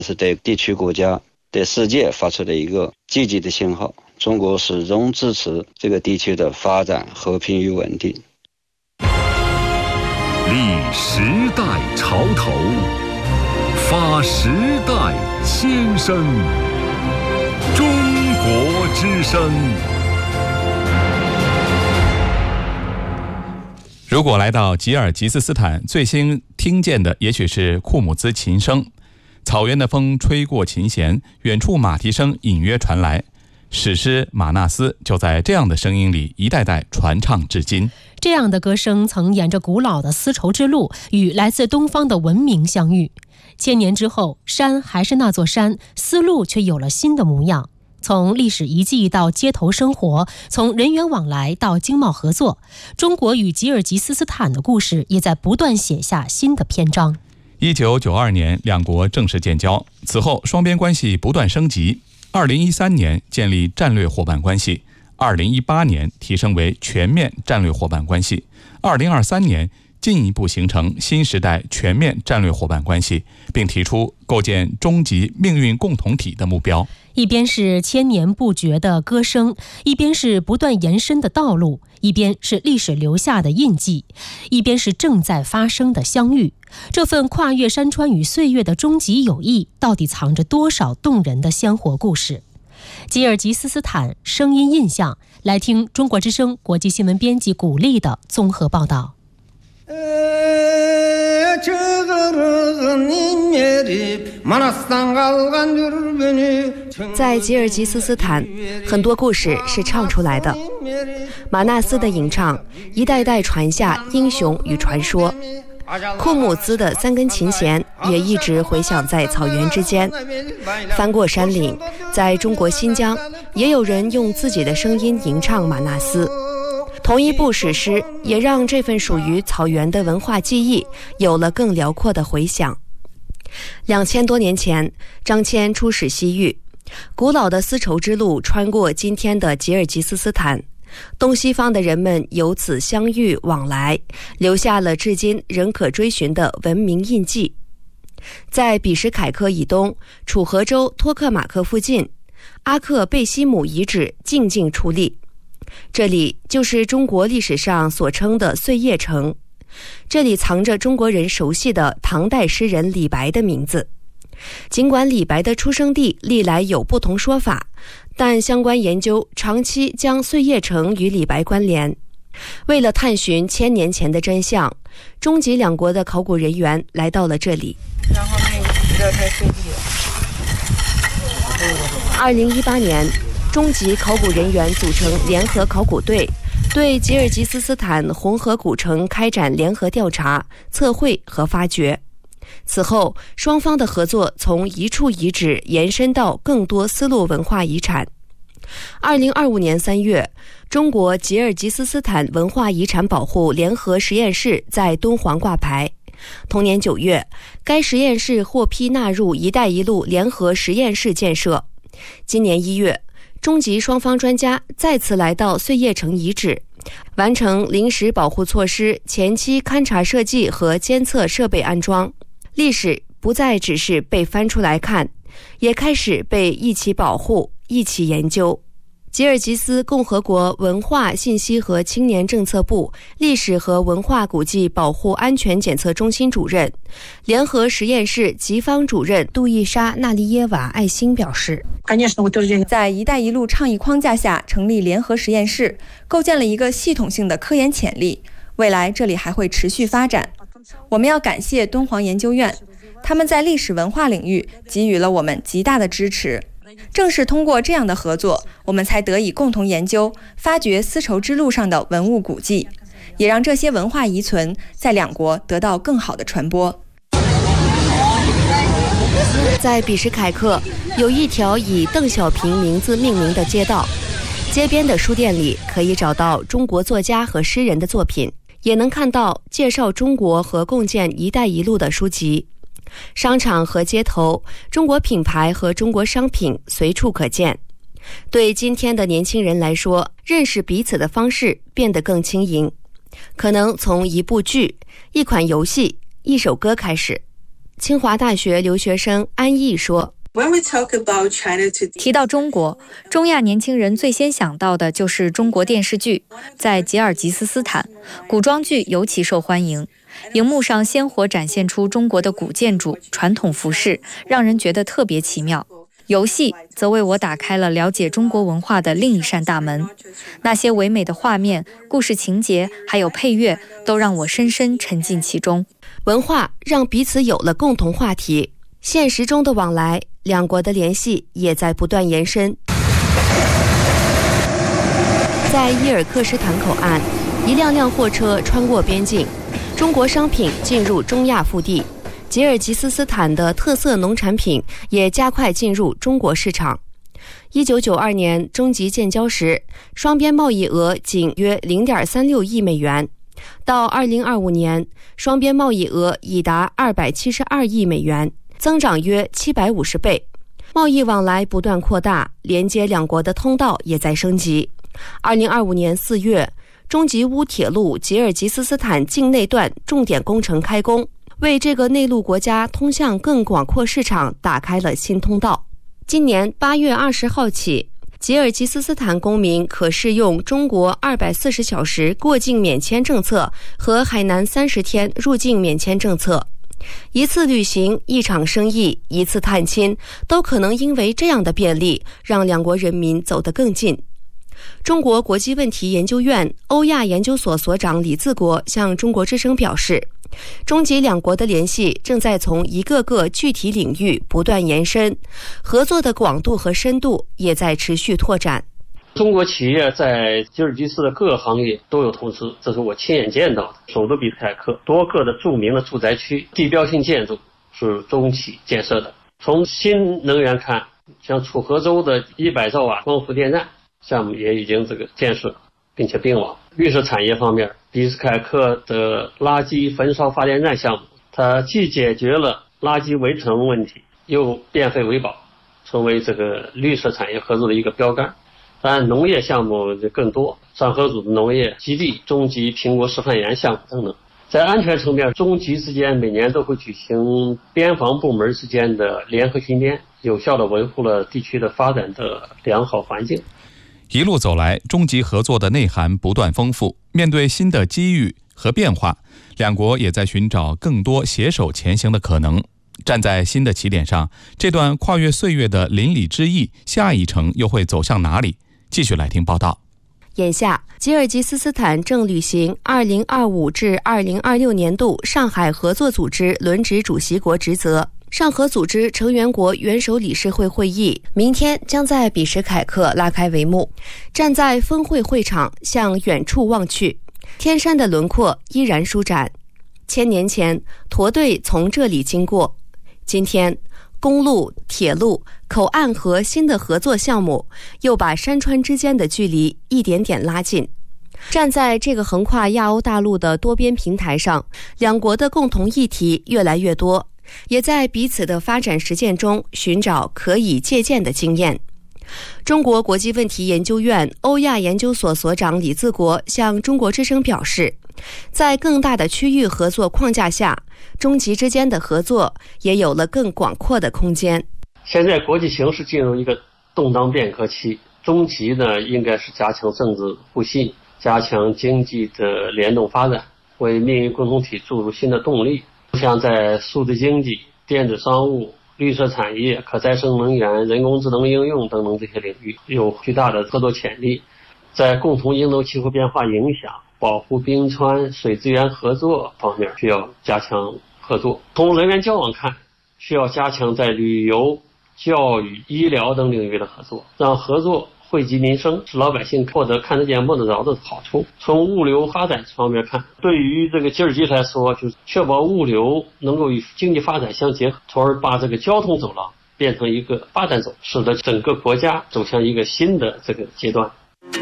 是对地区国家、对世界发出的一个积极的信号。中国始终支持这个地区的发展、和平与稳定。 立时代潮头，发时代先声。中国之声。 如果来到吉尔吉斯斯坦，最先听见的也许是库姆兹琴声。草原的风吹过琴弦，远处马蹄声隐约传来。史诗《马纳斯》就在这样的声音里一代代传唱至今。 这样的歌声曾沿着古老的丝绸之路与来自东方的文明相遇。千年之后，山还是那座山，丝路却有了新的模样。从历史遗迹到街头生活，从人员往来到经贸合作，中国与吉尔吉斯斯坦的故事也在不断写下新的篇章。 1992年，两国正式建交，此后双边关系不断升级。2013年建立战略伙伴关系，2018年提升为全面战略伙伴关系，2023年进一步形成新时代全面战略伙伴关系，并提出构建终极命运共同体的目标。 一边是千年不绝的歌声，一边是不断延伸的道路，一边是历史留下的印记，一边是正在发生的相遇。这份跨越山川与岁月的终极友谊，到底藏着多少动人的鲜活故事？吉尔吉斯斯坦声音印象，来听中国之声国际新闻编辑古丽的综合报道。 在吉尔吉斯斯坦，很多故事是唱出来的。马纳斯的吟唱一代代传下英雄与传说，库姆兹的3根琴弦也一直回响在草原之间。翻过山岭，在中国新疆也有人用自己的声音吟唱马纳斯。同一部史诗也让这份属于草原的文化记忆有了更辽阔的回响。2000多年前，张骞出使西域，古老的丝绸之路穿过今天的吉尔吉斯斯坦，东西方的人们由此相遇往来，留下了至今仍可追寻的文明印记。在比什凯克以东，楚河州托克马克附近，阿克贝西姆遗址静静矗立。这里就是中国历史上所称的碎叶城，这里藏着中国人熟悉的唐代诗人李白的名字。尽管李白的出生地历来有不同说法，但相关研究长期将碎叶城与李白关联。为了探寻1000年前的真相，中吉两国的考古人员来到了这里。然后那个石头太碎地了。2018年，中吉考古人员组成联合考古队，对吉尔吉斯斯坦红河古城开展联合调查、测绘和发掘。此后，双方的合作从一处遗址延伸到更多丝路文化遗产。2025年3月，中国吉尔吉斯斯坦文化遗产保护联合实验室在敦煌挂牌。同年9月，该实验室获批纳入“一带一路”联合实验室建设。今年1月，中吉双方专家再次来到碎叶城遗址，完成临时保护措施前期勘察设计和监测设备安装。历史不再只是被翻出来看，也开始被一起保护、一起研究。吉尔吉斯共和国文化信息和青年政策部历史和文化古迹保护安全检测中心主任、联合实验室吉方主任杜伊莎·纳利耶瓦·艾辛表示， 在“一带一路”倡议框架下成立联合实验室，构建了一个系统性的科研潜力，未来这里还会持续发展。我们要感谢敦煌研究院，他们在历史文化领域给予了我们极大的支持。正是通过这样的合作，我们才得以共同研究、发掘丝绸之路上的文物古迹，也让这些文化遗存在两国得到更好的传播。 在比什凯克，有一条以邓小平名字命名的街道，街边的书店里可以找到中国作家和诗人的作品，也能看到介绍中国和共建“一带一路”的书籍。商场和街头，中国品牌和中国商品随处可见。对今天的年轻人来说，认识彼此的方式变得更轻盈，可能从一部剧、一款游戏、一首歌开始。 清华大学留学生安逸说， 提到中国，中亚年轻人最先想到的就是中国电视剧。在吉尔吉斯斯坦，古装剧尤其受欢迎，荧幕上鲜活展现出中国的古建筑、传统服饰，让人觉得特别奇妙。游戏则为我打开了了解中国文化的另一扇大门，那些唯美的画面、故事情节，还有配乐，都让我深深沉浸其中。 文化让彼此有了共同话题，现实中的往来，两国的联系也在不断延伸。在伊尔克什坦口岸，一辆辆货车穿过边境，中国商品进入中亚腹地。吉尔吉斯斯坦的特色农产品也加快进入中国市场。1992年中吉建交时，双边贸易额仅约 0.36 亿美元，到2025年，双边贸易额已达272亿美元，增长约750倍。贸易往来不断扩大，连接两国的通道也在升级。2025年4月，中吉乌铁路吉尔吉斯斯坦境内段重点工程开工，为这个内陆国家通向更广阔市场打开了新通道。今年8月20号起，吉尔吉斯斯坦公民可适用中国240小时过境免签政策和海南30天入境免签政策。一次旅行、一场生意、一次探亲，都可能因为这样的便利，让两国人民走得更近。中国国际问题研究院欧亚研究所所长李自国向中国之声表示，中吉两国的联系正在从一个个具体领域不断延伸，合作的广度和深度也在持续拓展。 中国企业在吉尔吉斯的各个行业都有投资，这是我亲眼见到的。首都比斯凯克多个的著名的住宅区、地标性建筑是中企建设的。从新能源看，像楚河州的100兆瓦光伏电站项目也已经建设并且并网。绿色产业方面，比斯凯克的垃圾焚烧发电站项目，它既解决了垃圾围城问题，又变废为宝，成为绿色产业合作的一个标杆。当然，农业项目就更多，上合组的农业基地、中吉苹果示范园项目等等。在安全层面，中吉之间每年都会举行边防部门之间的联合巡检，有效地维护了地区的发展的良好环境。 一路走来，中吉合作的内涵不断丰富。面对新的机遇和变化，两国也在寻找更多携手前行的可能。站在新的起点上，这段跨越岁月的邻里之谊，下一程又会走向哪里？继续来听报道。 眼下，吉尔吉斯斯坦正履行2025至2026年度上海合作组织轮值主席国职责。上合组织成员国元首理事会会议明天将在比什凯克拉开帷幕。站在峰会会场，向远处望去，天山的轮廓依然舒展。1000年前，驼队从这里经过。今天，公路、铁路、口岸和新的合作项目又把山川之间的距离一点点拉近。站在这个横跨亚欧大陆的多边平台上，两国的共同议题越来越多，也在彼此的发展实践中寻找可以借鉴的经验。中国国际问题研究院欧亚研究所所长李自国向中国之声表示，在更大的区域合作框架下，中吉之间的合作也有了更广阔的空间。 现在国际形势进入一个动荡变革期，中吉呢应该是加强政治互信，加强经济的联动发展，为命运共同体注入新的动力。像在数字经济、电子商务、绿色产业、可再生能源、人工智能应用等等这些领域有巨大的合作潜力。在共同应对气候变化影响、保护冰川、水资源合作方面需要加强合作。从人员交往看，需要加强在旅游、教育、医疗等领域的合作，让合作惠及民生，使老百姓获得看得见摸得着的好处。从物流发展方面看，对于吉尔吉斯来说，就是确保物流能够与经济发展相结合，从而把交通走廊变成一个发展走，使得整个国家走向一个新的阶段。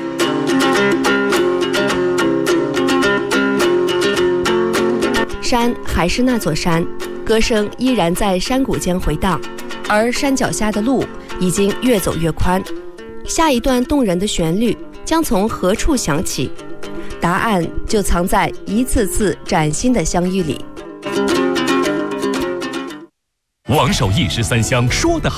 山还是那座山，歌声依然在山谷间回荡，而山脚下的路已经越走越宽。下一段动人的旋律将从何处响起？答案就藏在一次次崭新的相遇里。 王守义13香说得好。